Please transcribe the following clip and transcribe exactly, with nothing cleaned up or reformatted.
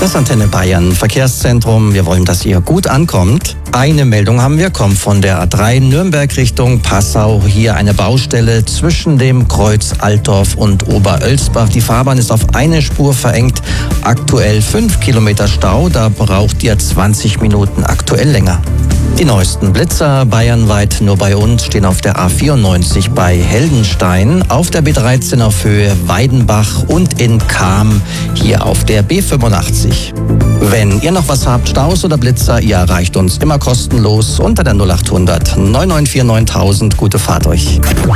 Das Antenne Bayern Verkehrszentrum. Wir wollen, dass ihr gut ankommt. Eine Meldung haben wir, kommt von der A drei Nürnberg Richtung Passau. Hier eine Baustelle zwischen dem Kreuz Altdorf und Oberölsbach. Die Fahrbahn ist auf eine Spur verengt. Aktuell fünf Kilometer Stau. Da braucht ihr zwanzig Minuten, aktuell länger. Die neuesten Blitzer bayernweit nur bei uns stehen auf der A vierundneunzig bei Heldenstein, auf der B dreizehn auf Höhe Weidenbach und in Cham hier auf der B fünfundachtzig. Wenn ihr noch was habt, Staus oder Blitzer, ihr erreicht uns immer kostenlos unter der null acht hundert neun neun vier neuntausend. Gute Fahrt euch.